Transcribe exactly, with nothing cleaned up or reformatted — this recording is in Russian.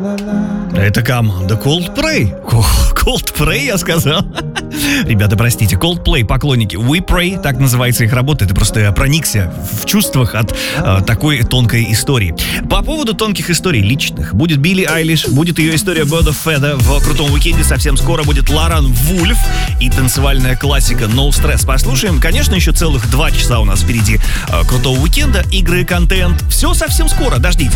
Это команда Coldplay. Coldplay, я сказал. Ребята, простите, Coldplay, поклонники. We Pray, так называется их работа. Ты просто проникся в чувствах от э, такой тонкой истории. По поводу тонких историй личных. Будет Билли Айлиш, будет ее история Bird of Feather. В крутом уикенде совсем скоро будет Лоран Вульф и танцевальная классика No Stress. Послушаем. Конечно, еще целых два часа у нас впереди э, крутого уикенда. Игры, контент. Все совсем скоро. Дождитесь.